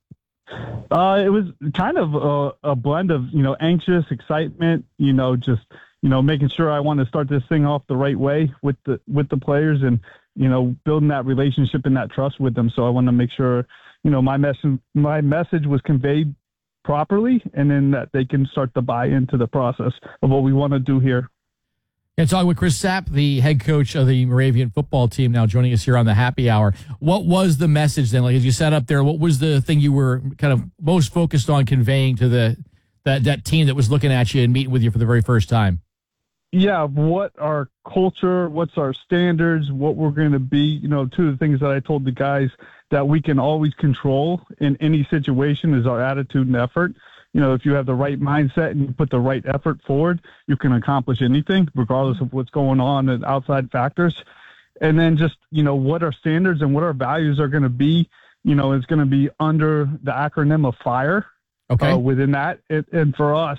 It was kind of a blend of, anxious excitement, just, making sure I want to start this thing off the right way with the players and, building that relationship and that trust with them. So I want to make sure, my message was conveyed properly, and then that they can start to buy into the process of what we want to do here. And talking with Chris Sapp, the head coach of the Moravian football team, now joining us here on the Happy Hour. What was the message then? Like, as you sat up there, what was the thing you were kind of most focused on conveying to that team that was looking at you and meeting with you for the very first time? Yeah, what our culture, what's our standards, what we're going to be. Two of the things that I told the guys that we can always control in any situation is our attitude and effort. If you have the right mindset and you put the right effort forward, you can accomplish anything, regardless of what's going on and outside factors. And then just, what our standards and what our values are going to be, is going to be under the acronym of FIRE. Okay. Within that. And for us,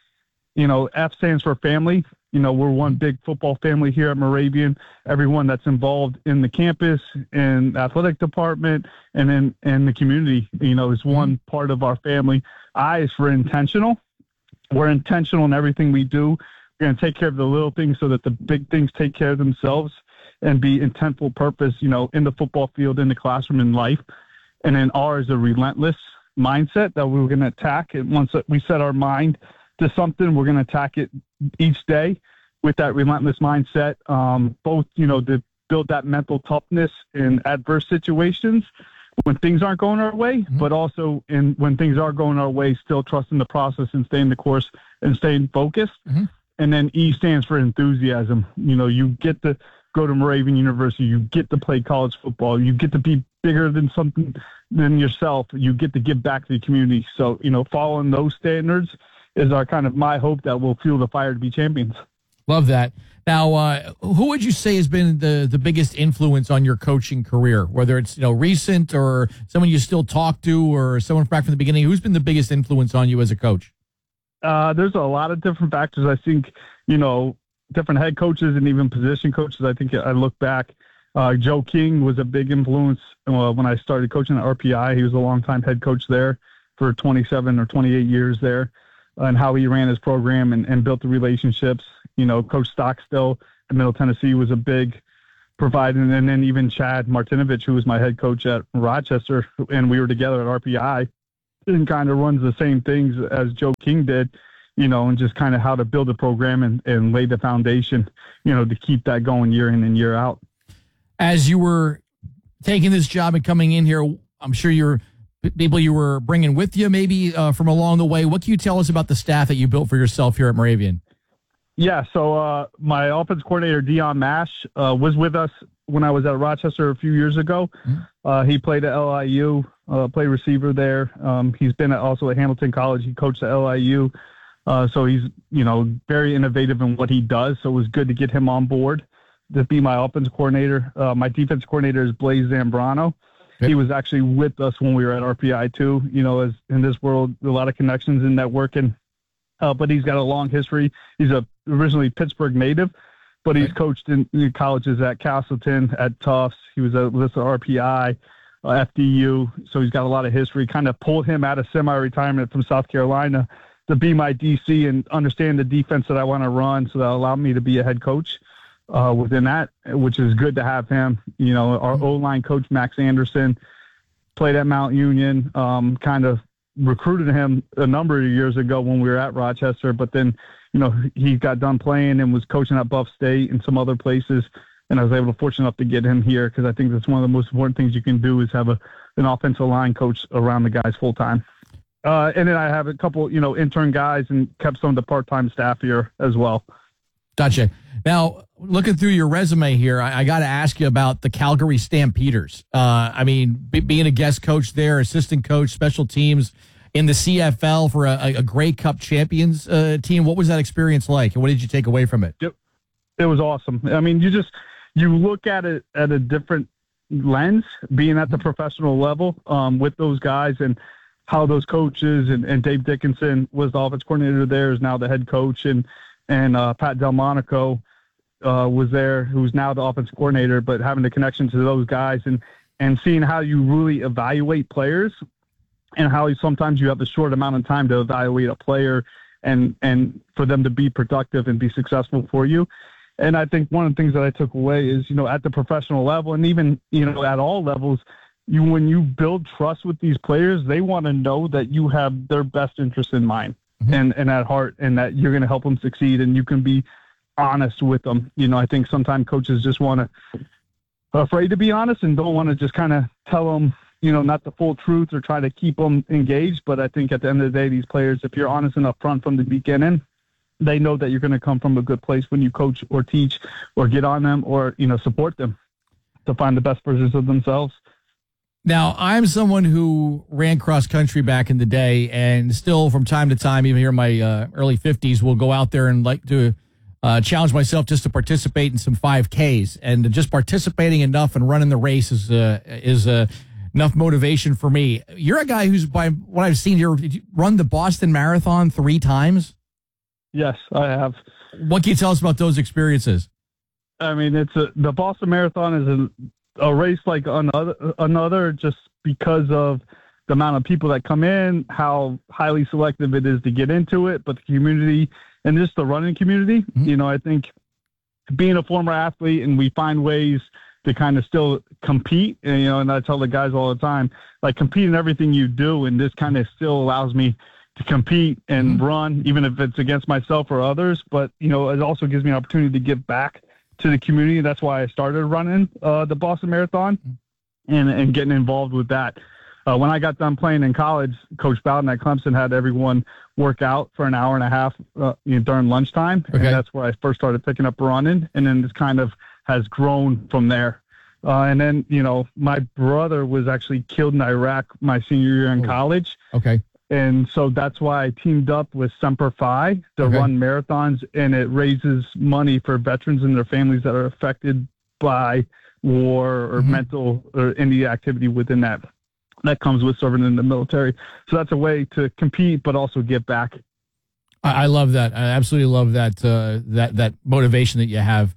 F stands for family. We're one big football family here at Moravian. Everyone that's involved in the campus and athletic department and in the community, is one part of our family. I is for intentional. We're intentional in everything we do. We're going to take care of the little things so that the big things take care of themselves and be intentful purpose, in the football field, in the classroom, in life. And then R is a relentless mindset that we're going to attack. And once we set our mind to something, we're going to attack it each day with that relentless mindset, both, to build that mental toughness in adverse situations when things aren't going our way, mm-hmm. but also when things are going our way, still trusting the process and staying the course and staying focused. Mm-hmm. And then E stands for enthusiasm. You get to go to Moravian University, you get to play college football, you get to be bigger than something than yourself, you get to give back to the community. So, following those standards is our kind of my hope that will fuel the fire to be champions. Love that. Now, who would you say has been the biggest influence on your coaching career, whether it's recent or someone you still talk to or someone back from the beginning? Who's been the biggest influence on you as a coach? There's a lot of different factors. I think, different head coaches and even position coaches. I think I look back, Joe King was a big influence when I started coaching at RPI. He was a longtime head coach there for 27 or 28 years there. and how he ran his program and built the relationships. You know, Coach Stockstill at Middle Tennessee was a big provider, and then even Chad Martinovich, who was my head coach at Rochester, and we were together at RPI, and kind of runs the same things as Joe King did, you know, and just kind of how to build a program and lay the foundation, you know, to keep that going year in and year out. As you were taking this job and coming in here, I'm sure you're people you were bringing with you maybe from along the way. What can you tell us about the staff that you built for yourself here at Moravian? Yeah, so my offense coordinator, Dion Mash, was with us when I was at Rochester a few years ago. He played at LIU, played receiver there. He's been also at Hamilton College. He coached at LIU. So he's, you know, very innovative in what he does. So it was good to get him on board to be my offense coordinator. My defense coordinator is Blaze Zambrano. Yep. He was actually with us when we were at RPI too. You know, as in this world, a lot of connections in networking. But he's got a long history. He's originally Pittsburgh native, but he's coached in colleges at Castleton, at Tufts. He was with RPI, FDU. So he's got a lot of history. Kind of pulled him out of semi-retirement from South Carolina to be my DC and understand the defense that I want to run. So that allowed me to be a head coach within that, which is good to have him. You know, our O-line coach, Max Anderson, played at Mount Union, kind of recruited him a number of years ago when we were at Rochester, but then, you know, he got done playing and was coaching at Buff State and some other places. And I was fortunate enough to get him here because I think that's one of the most important things you can do is have an offensive line coach around the guys full time. And then I have a couple, you know, intern guys and kept some of the part-time staff here as well. Gotcha. Now, looking through your resume here, I got to ask you about the Calgary Stampeders. I mean, being a guest coach there, assistant coach, special teams in the CFL for a Grey Cup champions team. What was that experience like, and what did you take away from it? It was awesome. I mean, you look at it at a different lens, being at the professional level with those guys and how those coaches and Dave Dickinson was the offense coordinator there, is now the head coach, and Pat Delmonico was there, who's now the offense coordinator, but having the connection to those guys and seeing how you really evaluate players and how sometimes you have a short amount of time to evaluate a player and for them to be productive and be successful for you. And I think one of the things that I took away is, you know, at the professional level and even, you know, at all levels, when you build trust with these players, they want to know that you have their best interest in mind and at heart, and that you're going to help them succeed and you can be honest with them. You know, I think sometimes coaches just afraid to be honest and don't want to just kind of tell them, you know, not the full truth or try to keep them engaged. But I think at the end of the day, these players, if you're honest and upfront from the beginning, they know that you're going to come from a good place when you coach or teach or get on them or, you know, support them to find the best versions of themselves. Now, I'm someone who ran cross country back in the day, and still from time to time, even here in my early 50s, will go out there and like to challenge myself just to participate in some 5Ks. And just participating enough and running the race is enough motivation for me. You're a guy who's, by what I've seen here, did you run the Boston Marathon 3 times? Yes, I have. What can you tell us about those experiences? I mean, the Boston Marathon is a race like another just because of the amount of people that come in, how highly selective it is to get into it, but the community and just the running community. You know, I think being a former athlete and we find ways to kind of still compete, and, you know, and I tell the guys all the time, like, compete in everything you do, and this kind of still allows me to compete and run, even if it's against myself or others. But, you know, it also gives me an opportunity to give back to the community. That's why I started running the Boston Marathon and getting involved with that. When I got done playing in college, Coach Bowden at Clemson had everyone work out for an hour and a half during lunchtime. Okay. And that's where I first started picking up running. And then this kind of has grown from there. And then, you know, my brother was actually killed in Iraq my senior year in college. Okay. And so that's why I teamed up with Semper Fi to run marathons, and it raises money for veterans and their families that are affected by war or mental or any activity within that comes with serving in the military. So that's a way to compete, but also give back. I love that. I absolutely love that, that motivation that you have.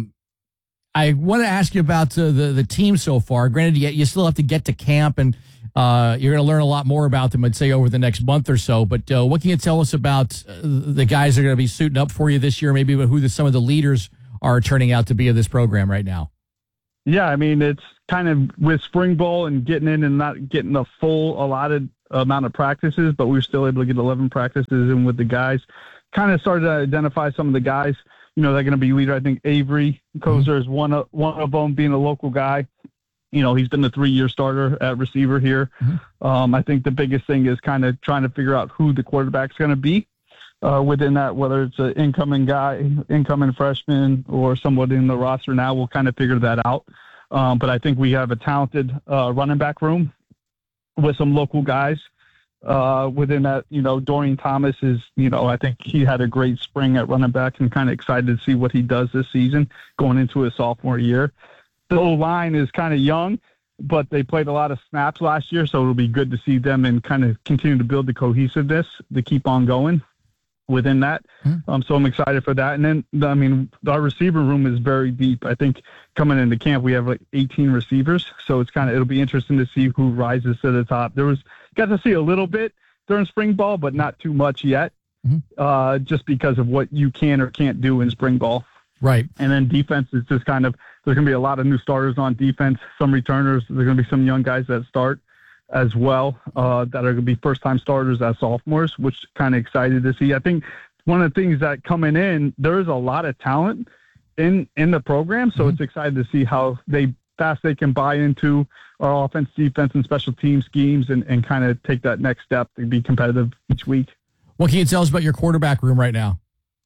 I want to ask you about the team so far. Granted, you still have to get to camp, and You're going to learn a lot more about them, I'd say, over the next month or so. But what can you tell us about the guys that are going to be suiting up for you this year, maybe who some of the leaders are turning out to be of this program right now? Yeah, I mean, it's kind of with spring ball and getting in and not getting the full allotted amount of practices, but we were still able to get 11 practices in with the guys. Kind of started to identify some of the guys, they're going to be leader. I think Avery Kozer is one of them, being a local guy. He's been the 3-year starter at receiver here. I think the biggest thing is kind of trying to figure out who the quarterback's going to be within that, whether it's an incoming freshman or someone in the roster now. We'll kind of figure that out. But I think we have a talented running back room with some local guys within that. Dorian Thomas is, I think he had a great spring at running back, and kind of excited to see what he does this season going into his sophomore year. The O-line is kind of young, but they played a lot of snaps last year, so it'll be good to see them and kind of continue to build the cohesiveness to keep on going within that. So I'm excited for that. And then, our receiver room is very deep. I think coming into camp, we have like 18 receivers, so it'll be interesting to see who rises to the top. Got to see a little bit during spring ball, but not too much yet, just because of what you can or can't do in spring ball. Right. And then defense is just there's going to be a lot of new starters on defense, some returners. There's going to be some young guys that start as well that are going to be first-time starters as sophomores, which kind of excited to see. I think one of the things that coming in, there is a lot of talent in the program, so it's excited to see how fast they can buy into our offense, defense, and special team schemes and kind of take that next step to be competitive each week. What can you tell us about your quarterback room right now?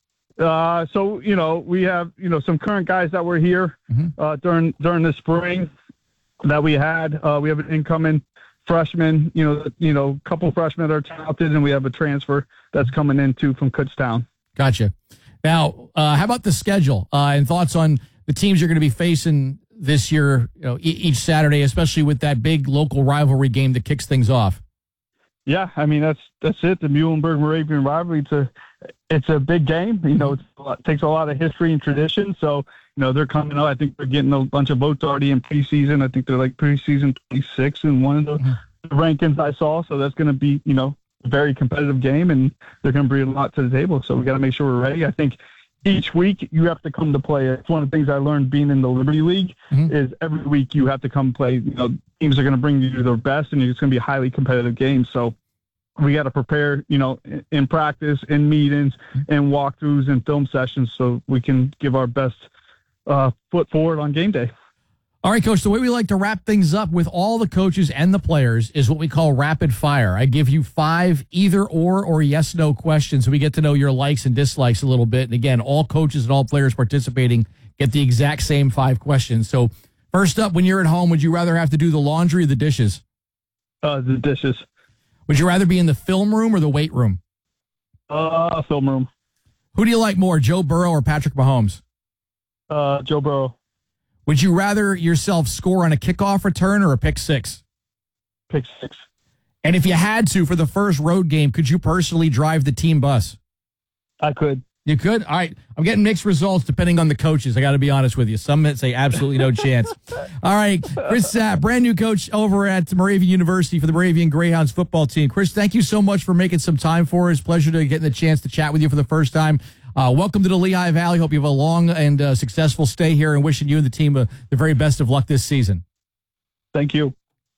So, we have, some current guys that were here during the spring that we had. We have an incoming freshman, a couple freshmen that are talented, and we have a transfer that's coming in too from Kutztown. Gotcha. Now, how about the schedule and thoughts on the teams you're going to be facing this year, each Saturday, especially with that big local rivalry game that kicks things off? Yeah, I mean, that's it. The Muhlenberg-Moravian rivalry, it's a big game. It takes a lot of history and tradition. So, they're coming out. I think they're getting a bunch of votes already in preseason. I think they're like preseason 26 in one of the rankings I saw. So that's going to be, a very competitive game, and they're going to bring a lot to the table. So we got to make sure we're ready. I think each week you have to come to play. It's one of the things I learned being in the Liberty League is every week you have to come play. Teams are going to bring you their best, and it's going to be a highly competitive game. So we got to prepare, in practice, in meetings, in walkthroughs, and film sessions, so we can give our best foot forward on game day. All right, Coach, the way we like to wrap things up with all the coaches and the players is what we call rapid fire. I give you 5 either or yes/no questions, so we get to know your likes and dislikes a little bit. And again, all coaches and all players participating get the exact same 5 questions. So first up, when you're at home, would you rather have to do the laundry or the dishes? The dishes. Would you rather be in the film room or the weight room? Film room. Who do you like more, Joe Burrow or Patrick Mahomes? Joe Burrow. Would you rather yourself score on a kickoff return or a pick six? Pick six. And if you had to for the first road game, could you personally drive the team bus? I could. You could? All right. I'm getting mixed results depending on the coaches. I got to be honest with you. Some say absolutely no chance. All right. Chris Sapp, brand new coach over at Moravian University for the Moravian Greyhounds football team. Chris, thank you so much for making some time for us. Pleasure to get the chance to chat with you for the first time. Welcome to the Lehigh Valley. Hope you have a long and successful stay here, and wishing you and the team the very best of luck this season. Thank you.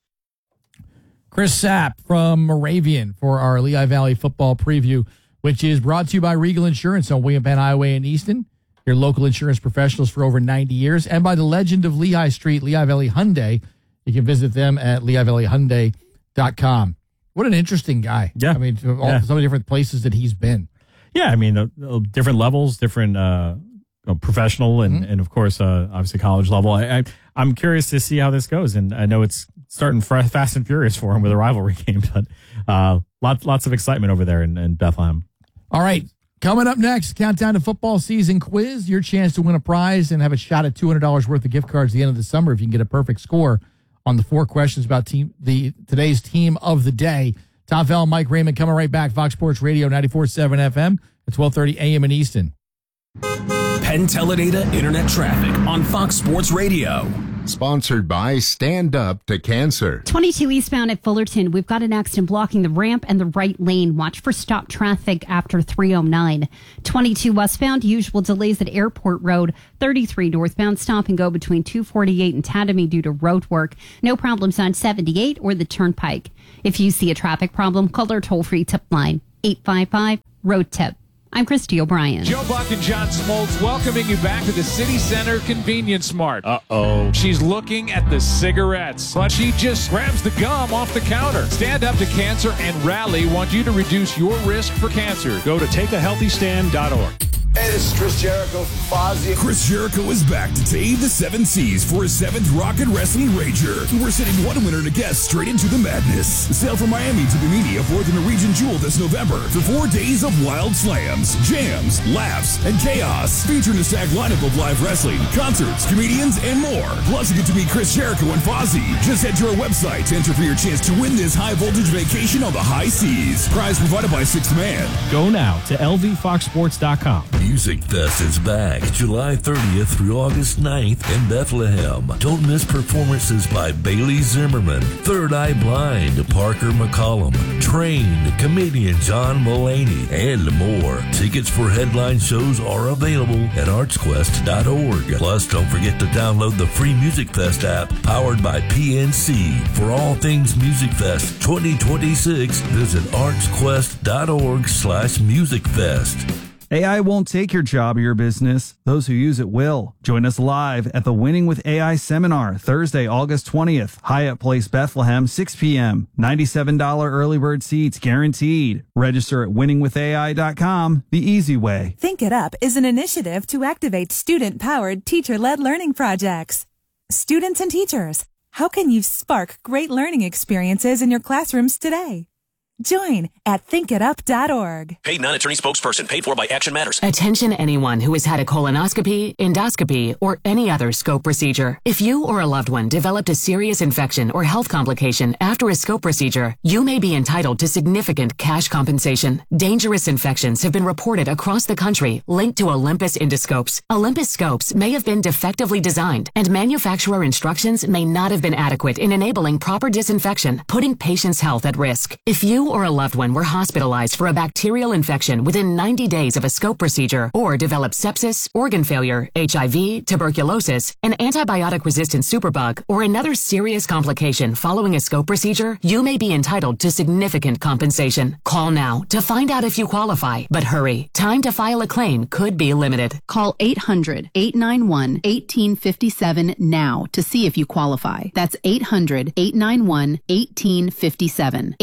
Chris Sapp from Moravian for our Lehigh Valley football preview, which is brought to you by Regal Insurance on William Penn Highway in Easton, your local insurance professionals for over 90 years, and by the legend of Lehigh Street, Lehigh Valley Hyundai. You can visit them at LehighValleyHyundai.com. What an interesting guy. Yeah. I mean, so many different places that he's been. Yeah, I mean, different levels, different professional and of course, obviously college level. I'm curious to see how this goes, and I know it's starting fast and furious for him with a rivalry game, but lots of excitement over there in Bethlehem. All right, coming up next, countdown to football season quiz, your chance to win a prize and have a shot at $200 worth of gift cards at the end of the summer if you can get a perfect score on the 4 questions about today's team of the day. Tom Fell, Mike Raymond coming right back. Fox Sports Radio 94.7 FM at 12:30 a.m. in Easton. Penn Teledata Internet Traffic on Fox Sports Radio. Sponsored by Stand Up to Cancer. 22 eastbound at Fullerton. We've got an accident blocking the ramp and the right lane. Watch for stop traffic after 309. 22 westbound, usual delays at Airport Road. 33 northbound, stop and go between 248 and Tatamy due to road work. No problems on 78 or the Turnpike. If you see a traffic problem, call our toll-free tip line, 855-ROAD-TIP. I'm Christy O'Brien. Joe Buck and John Smoltz welcoming you back to the City Center Convenience Mart. Uh-oh. She's looking at the cigarettes, but she just grabs the gum off the counter. Stand Up to Cancer and Rally want you to reduce your risk for cancer. Go to takeahealthystand.org. Hey, this is Chris Jericho from Fozzy. Chris Jericho is back to tame the 7 Seas for his 7th Rocket Wrestling Rager. We're sending one winner to guess straight into the madness. Sail from Miami to Bimini aboard the Norwegian Jewel this November for 4 days of wild slams, jams, laughs, and chaos. Featuring a stacked lineup of live wrestling, concerts, comedians, and more. Plus, you get to meet Chris Jericho and Fozzy. Just head to our website to enter for your chance to win this high-voltage vacation on the high seas. Prize provided by Sixth Man. Go now to lvfoxsports.com. Music Fest is back July 30th through August 9th in Bethlehem. Don't miss performances by Bailey Zimmerman, Third Eye Blind, Parker McCollum, Trained, comedian John Mulaney, and more. Tickets for headline shows are available at artsquest.org. Plus, don't forget to download the free Music Fest app powered by PNC. For all things Music Fest 2026, visit artsquest.org/musicfest. AI won't take your job or your business. Those who use it will. Join us live at the Winning with AI seminar, Thursday, August 20th, Hyatt Place, Bethlehem, 6 p.m. $97 early bird seats guaranteed. Register at winningwithai.com, the easy way. Think It Up is an initiative to activate student-powered, teacher-led learning projects. Students and teachers, how can you spark great learning experiences in your classrooms today? Join at thinkitup.org. Paid non-attorney spokesperson paid for by Action Matters. Attention anyone who has had a colonoscopy, endoscopy, or any other scope procedure. If you or a loved one developed a serious infection or health complication after a scope procedure, you may be entitled to significant cash compensation. Dangerous infections have been reported across the country linked to Olympus endoscopes. Olympus scopes may have been defectively designed, and manufacturer instructions may not have been adequate in enabling proper disinfection, putting patients' health at risk. If you or a loved one were hospitalized for a bacterial infection within 90 days of a scope procedure, or developed sepsis, organ failure, HIV, tuberculosis, an antibiotic-resistant superbug, or another serious complication following a scope procedure, you may be entitled to significant compensation. Call now to find out if you qualify, but hurry. Time to file a claim could be limited. Call 800-891-1857 now to see if you qualify. That's 800-891-1857.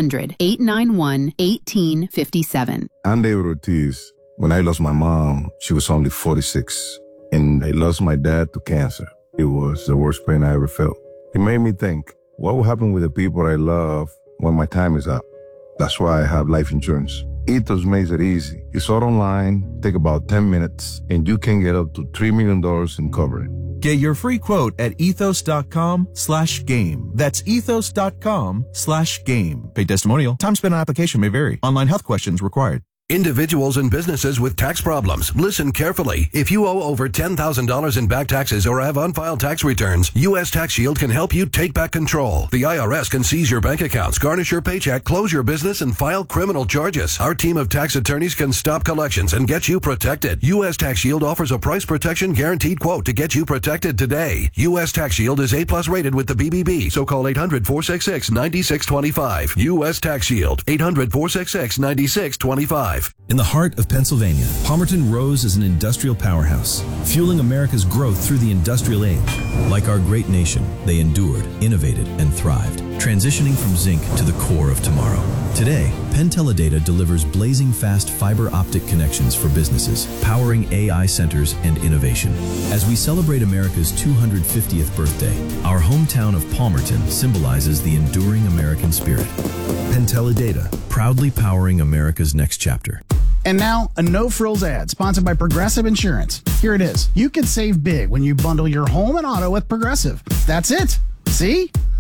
800-891-1857. I'm David Ortiz. When I lost my mom, she was only 46, and I lost my dad to cancer. It was the worst pain I ever felt. It made me think, what will happen with the people I love when my time is up? That's why I have life insurance. Ethos makes it easy. It's all online, take about 10 minutes, and you can get up to $3 million in coverage. Get your free quote at ethos.com/game. That's ethos.com/game. Paid testimonial. Time spent on application may vary. Online health questions required. Individuals and businesses with tax problems, listen carefully. If you owe over $10,000 in back taxes or have unfiled tax returns, U.S. Tax Shield can help you take back control. The IRS can seize your bank accounts, garnish your paycheck, close your business, and file criminal charges. Our team of tax attorneys can stop collections and get you protected. U.S. Tax Shield offers a price protection guaranteed quote to get you protected today. U.S. Tax Shield is A+ rated with the BBB, so call 800-466-9625. U.S. Tax Shield, 800-466-9625. In the heart of Pennsylvania, Palmerton Rose is an industrial powerhouse, fueling America's growth through the industrial age. Like our great nation, they endured, innovated, and thrived, transitioning from zinc to the core of tomorrow. Today, Penn Teledata delivers blazing fast fiber optic connections for businesses, powering AI centers and innovation. As we celebrate America's 250th birthday, our hometown of Palmerton symbolizes the enduring American spirit. Penn Teledata, proudly powering America's next chapter. And now, a no-frills ad sponsored by Progressive Insurance. Here it is. You can save big when you bundle your home and auto with Progressive. That's it. See?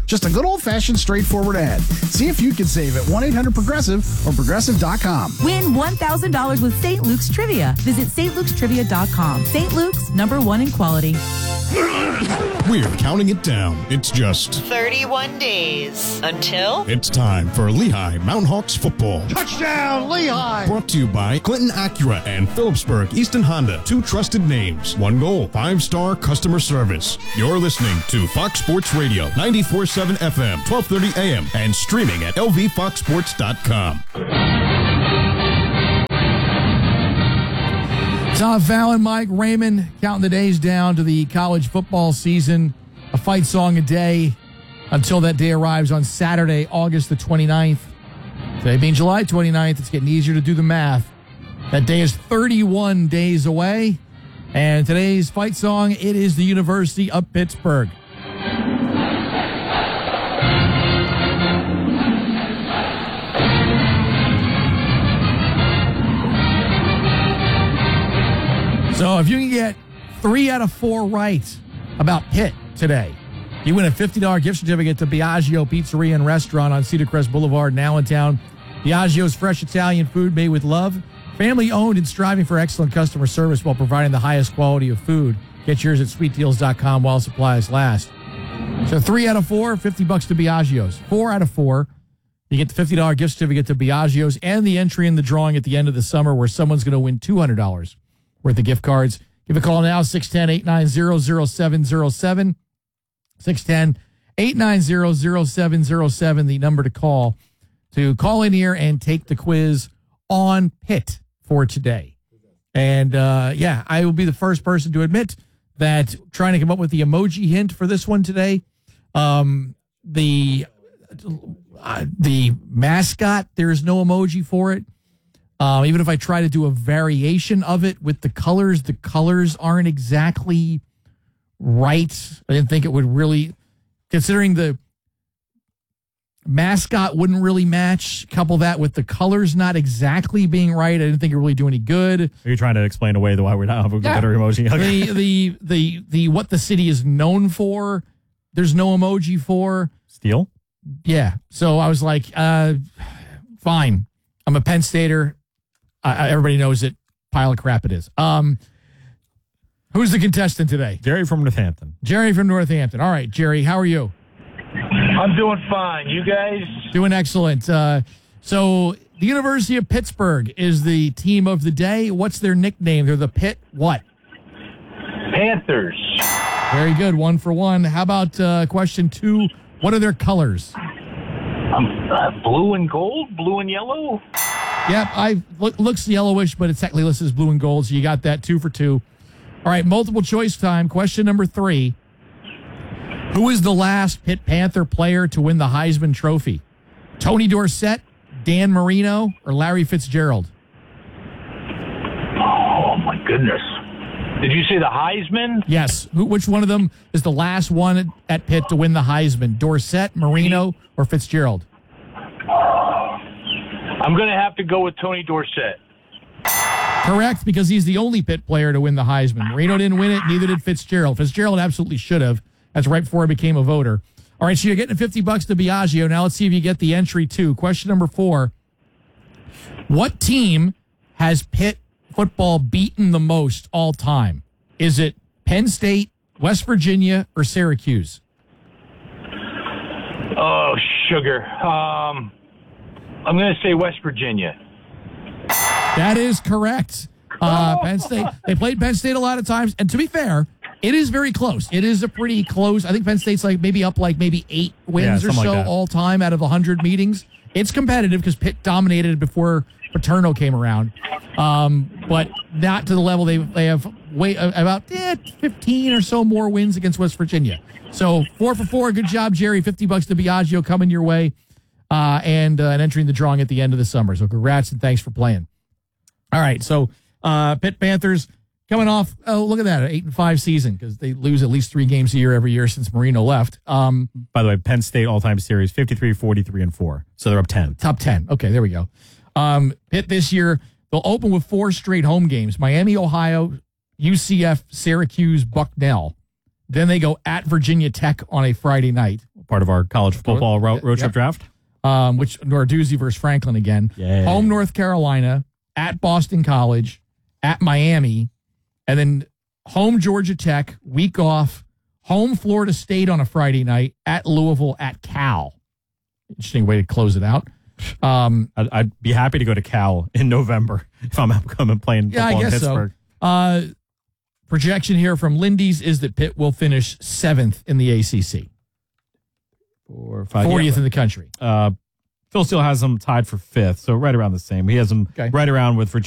Just a good old-fashioned straightforward ad. See if you can save at 1-800-PROGRESSIVE or Progressive.com. Win $1,000 with St. Luke's Trivia. Visit stlukestrivia.com. St. Luke's, #1 in quality. We're counting it down. It's just 31 days until it's time for Lehigh Mountain Hawks football. Touchdown, Lehigh! Brought to you by Clinton Acura and Phillipsburg Easton Honda. 2 trusted names. 1 goal. 5-star customer service. You're listening to Fox Sports Radio, 94.7 FM, 1230 AM, and streaming at lvfoxsports.com. Tom Fallon, Mike Raymond, counting the days down to the college football season. A fight song a day until that day arrives on Saturday, August the 29th. Today being July 29th, it's getting easier to do the math. That day is 31 days away. And today's fight song, it is the University of Pittsburgh. So if you can get 3 out of 4 right about Pitt today, you win a $50 gift certificate to Biagio Pizzeria and Restaurant on Cedar Crest Boulevard in Allentown. Biagio's fresh Italian food made with love. Family owned and striving for excellent customer service while providing the highest quality of food. Get yours at sweetdeals.com while supplies last. So 3 out of 4, $50 to Biagio's. 4 out of 4, you get the $50 gift certificate to Biagio's and the entry in the drawing at the end of the summer where someone's going to win $200 worth of gift cards. Give a call now, 610-890-0707. 610-890-0707, the number to call in here and take the quiz on Pitt for today. And, I will be the first person to admit that trying to come up with the emoji hint for this one today, the mascot, there is no emoji for it. Even if I try to do a variation of it with the colors aren't exactly right. I didn't think it would really, considering the mascot wouldn't really match. Couple that with the colors not exactly being right. I didn't think it really do any good. Are you trying to explain away why we're not having a better emoji? Okay. The what the city is known for, there's no emoji for. Steel? Yeah. So I was like, fine. I'm a Penn Stater. Everybody knows it. Pile of crap it is. Who's the contestant today? Jerry from Northampton. Jerry from Northampton. All right, Jerry, how are you? I'm doing fine. You guys? Doing excellent. So the University of Pittsburgh is the team of the day. What's their nickname? They're the Pitt what? Panthers. Very good. 1 for 1. How about question 2? What are their colors? Blue and gold? Blue and yellow? Yep, looks yellowish, but it's technically listed as blue and gold, so you got that 2 for 2. All right, multiple choice time. Question number 3. Who is the last Pitt Panther player to win the Heisman Trophy? Tony Dorsett, Dan Marino, or Larry Fitzgerald? Oh, my goodness. Did you say the Heisman? Yes. Which one of them is the last one at Pitt to win the Heisman? Dorsett, Marino, or Fitzgerald? I'm going to have to go with Tony Dorsett. Correct, because he's the only Pitt player to win the Heisman. Marino didn't win it, neither did Fitzgerald. Fitzgerald absolutely should have. That's right before he became a voter. All right, so you're getting $50 to Biagio. Now let's see if you get the entry, too. Question number 4. What team has Pitt football beaten the most all time? Is it Penn State, West Virginia, or Syracuse? Oh, sugar. I'm going to say West Virginia. That is correct. Penn State. They played Penn State a lot of times. And to be fair, it is very close. It is a pretty close. I think Penn State's maybe 8 wins or so all time out of 100 meetings. It's competitive because Pitt dominated before Paterno came around. But not to the level they have about 15 or so more wins against West Virginia. So 4 for 4. Good job, Jerry. $50 to Biagio coming your way. And entering the drawing at the end of the summer. So congrats and thanks for playing. All right, so Pitt Panthers coming off, look at that, an 8-5 season because they lose at least 3 games a year every year since Marino left. By the way, Penn State all-time series, 53, 43, and 4. So they're up 10. Top 10. Okay, there we go. Pitt this year, they'll open with 4 straight home games. Miami, Ohio, UCF, Syracuse, Bucknell. Then they go at Virginia Tech on a Friday night. Part of our college football road trip draft. Which Narduzzi versus Franklin again. Yeah. Home North Carolina, at Boston College, at Miami, and then home Georgia Tech, week off, home Florida State on a Friday night, at Louisville, at Cal. Interesting way to close it out. I'd be happy to go to Cal in November if I'm coming playing football in Pittsburgh. So. Projection here from Lindy's is that Pitt will finish 7th in the ACC. 4 or 5. 40th in the country. Phil Steele has them tied for 5th, so right around the same. He has them right around with Virginia.